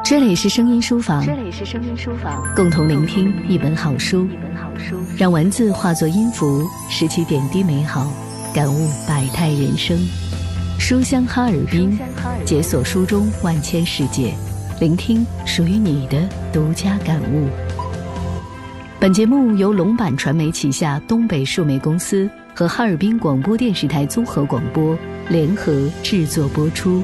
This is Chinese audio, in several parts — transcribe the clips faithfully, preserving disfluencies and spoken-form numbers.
这里是声音书房， 这里是声音书房， 共同聆听一本好书， 一本好书， 让文字化作音符，拾起点滴美好，感悟百态人生。书香哈尔滨，解锁书中万千世界，聆听属于你的独家感悟。本节目由龙版传媒旗下东北数媒公司和哈尔滨广播电视台综合广播联合制作播出。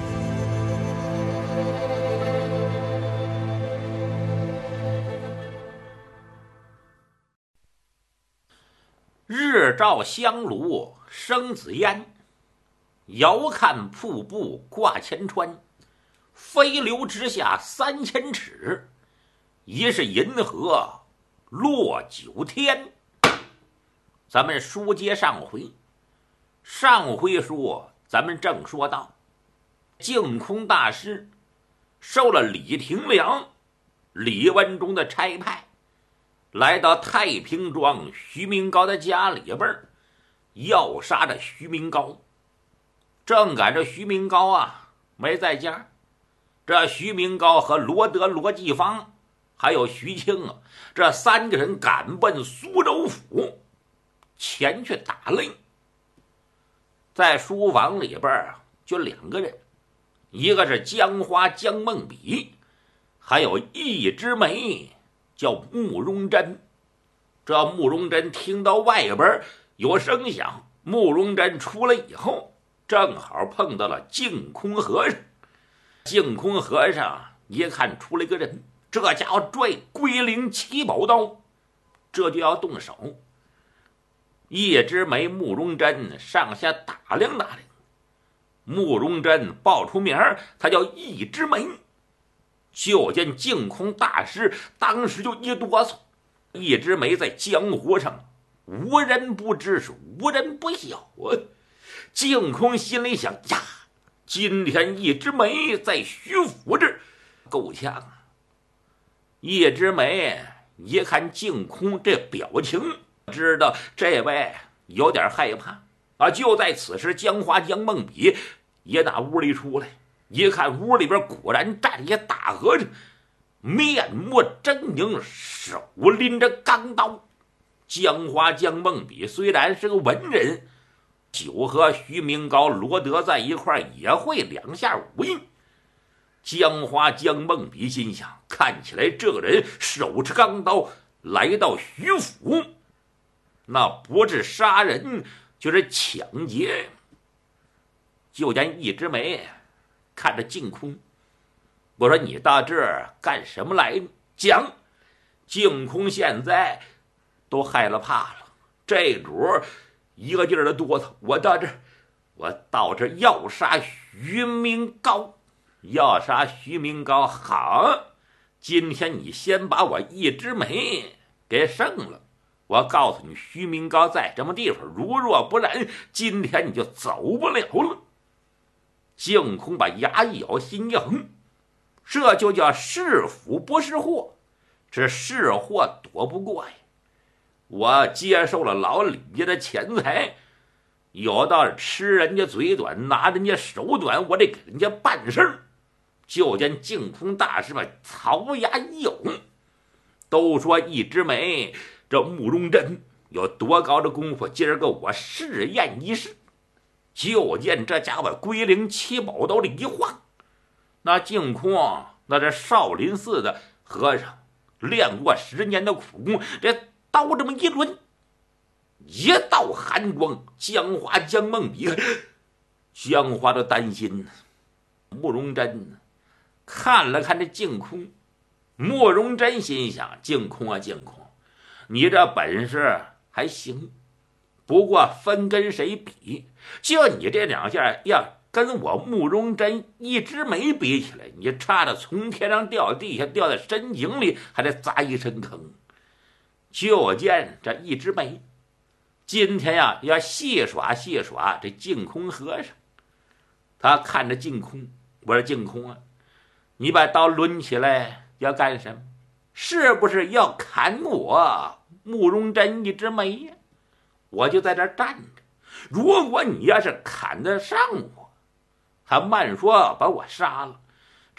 日照香炉生紫烟，遥看瀑布挂前川。飞流直下三千尺，疑是银河落九天。咱们书接上回，上回书咱们正说到，净空大师受了李廷良、李文忠的差派，来到太平庄徐明高的家里边，要杀着徐明高。正赶着徐明高啊没在家，这徐明高和罗德、罗继芳还有徐庆啊，这三个人赶奔苏州府前去打令。在书房里边啊，就两个人，一个是江花江梦比，还有一枝梅叫慕容珍。这慕容珍听到外边有声响，慕容珍出来以后，正好碰到了净空和尚。净空和尚一看出来个人，这家伙拽龟灵七宝刀，这就要动手。一枝梅、慕容珍上下打量打量，慕容珍报出名儿，他叫一枝梅。就见净空大师当时就一哆嗦。一枝梅在江湖上无人不知，是无人不晓啊。净空心里想呀，今天一枝梅在徐府这够呛啊。一枝梅一看净空这表情，知道这位有点害怕啊。就在此时，江花江梦比也打屋里出来，一看屋里边果然站一大和尚，面目狰狞，手拎着钢刀。江花江梦比虽然是个文人，就和徐明高、罗德在一块也会两下武艺。江花江梦比心想，看起来这个人手持钢刀来到徐府，那不是杀人就是抢劫。就见一枝梅看着净空，我说你到这儿干什么来？讲。净空现在都害了怕了，这主一个劲儿的哆嗦。我到这儿，我到这儿要杀徐明高，要杀徐明高。好，今天你先把我一枝梅给胜了，我告诉你徐明高在什么地方，如若不然，今天你就走不了了。净空把牙一咬，心一横，这就叫是福不是祸，这是祸躲不过呀。我接受了老李家的钱财，有道是吃人家嘴短，拿人家手短，我得给人家办事儿。就见净空大师把槽牙一咬，都说一枝梅这慕容珍有多高的功夫，今儿个我试验一试。就见这家伙龟灵七宝刀里一晃，那净空那是少林寺的和尚，练过十年的苦功，这刀这么一抡，一道寒光。江花江梦比江花都担心，慕容珍看了看这净空，慕容珍心想，净空啊净空，你这本事还行，不过分跟谁比，就你这两下要跟我慕容珍一枝梅比起来，你差的从天上掉地下，掉在深井里还得砸一深坑。就见这一枝梅今天呀要戏耍戏耍这净空和尚。他看着净空，我说净空啊，你把刀抡起来要干什么？是不是要砍我慕容珍一枝梅呀？我就在这儿站着，如果你要是砍得上我，还慢说把我杀了，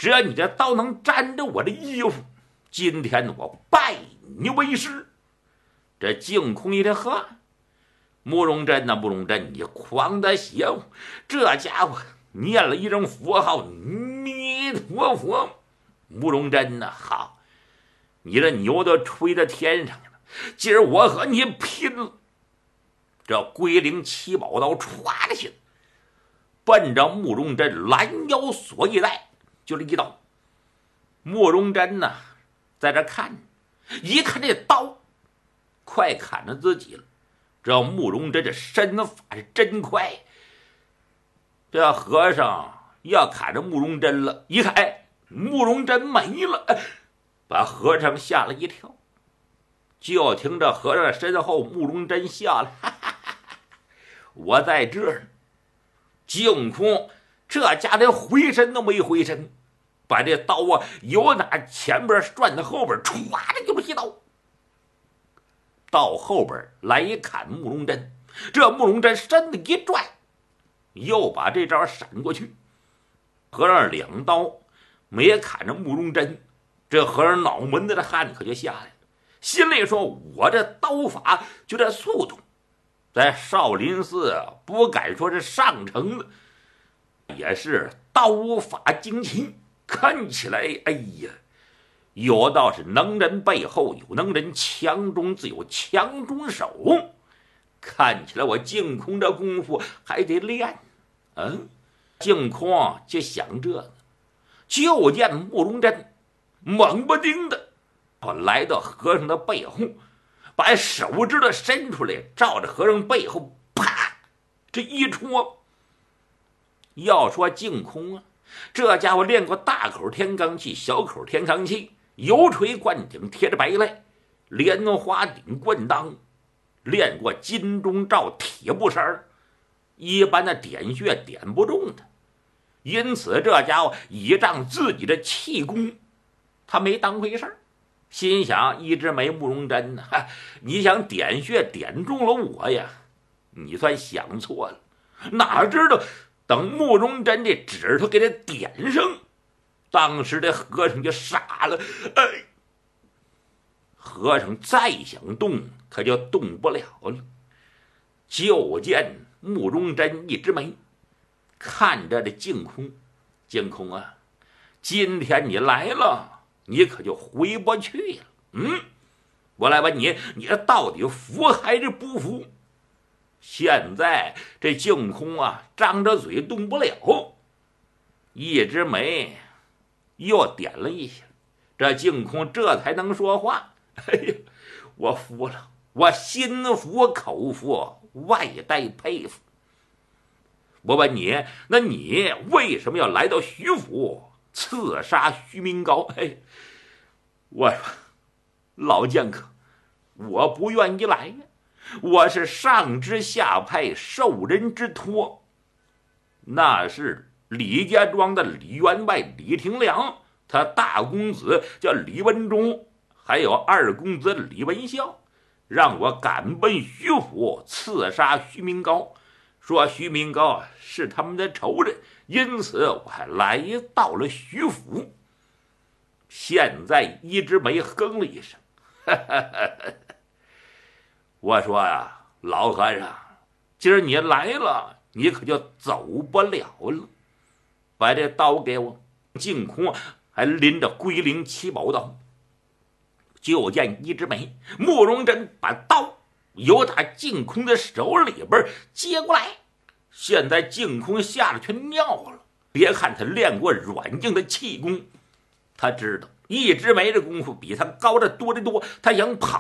只要你这刀能沾着我的衣服，今天我拜你为师。这净空一听，呵，慕容真呐，慕容真，你狂的邪乎！这家伙念了一声佛号，弥陀佛。慕容真呐，好，你这牛都吹到天上了，今儿我和你拼了！这龟灵七宝刀歘的起，奔着慕容真拦腰锁一带，就是一刀。慕容真呐，在这看，一看这刀快砍着自己了。这慕容真这身法是真快，这和尚要砍着慕容真了，一看，哎，慕容真没了，把和尚吓了一跳。就听着和尚身后慕容真笑了，哈哈哈哈，我在这儿。净空这家连回身都没回身，把这刀啊由打前边转到后边，歘的就是一刀，到后边来砍慕容真。这慕容真身子一转，又把这招闪过去。和尚两刀没砍着慕容真，这和尚脑门子的汗可就下来了，心里说：我这刀法就这速度，在少林寺不敢说是上乘的，也是刀法精奇。看起来，哎呀，有道是能人背后有能人，强中自有强中手。看起来我净空这功夫还得练。嗯，净空就想这个，就见慕容真猛不丁的来到和尚的背后，把手指头伸出来，照着和尚背后啪这一戳。要说净空啊，这家伙练过大口天罡气、小口天罡气，油锤灌顶贴着白赖，莲花顶棍当，练过金钟罩铁布衫，一般的点穴点不中他。因此这家伙倚仗自己的气功，他没当回事儿，心想一直没慕容真呢，你想点穴点中了我呀，你算想错了。哪知道等慕容真这指头给他点上，当时这和尚就傻了。哎，和尚再想动可就动不了了。就见慕容真一直没看着这净空，净空啊，今天你来了，你可就回不去了。嗯，我来问你，你这到底服还是不服？现在这净空啊，张着嘴动不了，一只眉又点了一下，这净空这才能说话。哎呀，我服了，我心服口服，外带佩服。我问你，那你为什么要来到徐府刺杀徐明高？哎，我说老剑客，我不愿意来呀，我是上知下派，受人之托。那是李家庄的李员外李廷良，他大公子叫李文忠，还有二公子李文孝，让我赶奔徐府刺杀徐明高，说徐明高啊是他们的仇人，因此我还来到了徐府。现在一直没哼了一声，哈哈哈哈。我说啊，老和尚，今儿你来了，你可就走不了了。把这刀给我。净空还拎着龟灵七宝刀。就见一只眉，慕容真把刀由他净空的手里边接过来。现在净空吓得全尿了。别看他练过软硬的气功，他知道一只眉的功夫比他高的多得多，他想跑